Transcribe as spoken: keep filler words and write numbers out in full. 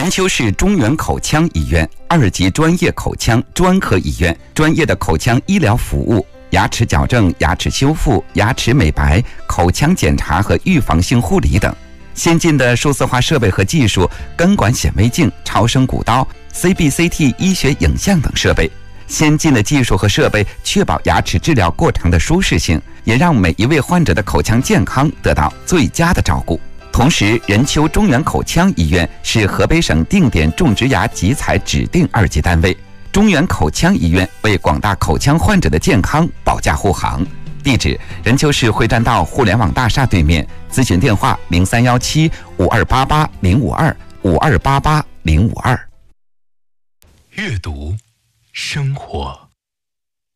任丘市中原口腔医院二级专业口腔专科医院，专业的口腔医疗服务、牙齿矫正、牙齿修复、牙齿美白、口腔检查和预防性护理等。先进的数字化设备和技术，根管显微镜、超声骨刀、C B C T 医学影像等设备。先进的技术和设备确保牙齿治疗过程的舒适性，也让每一位患者的口腔健康得到最佳的照顾。同时，任丘中原口腔医院是河北省定点种植牙集采指定二级单位。中原口腔医院为广大口腔患者的健康保驾护航。地址：任丘市会栈道互联网大厦对面。咨询电话：零三幺七五二八八零五二五二八八零五二。 阅读，生活。